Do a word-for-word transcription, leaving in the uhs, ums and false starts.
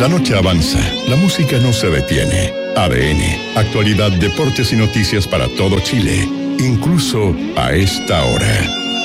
La noche avanza, la música no se detiene. A D N, actualidad, deportes y noticias para todo Chile, incluso a esta hora.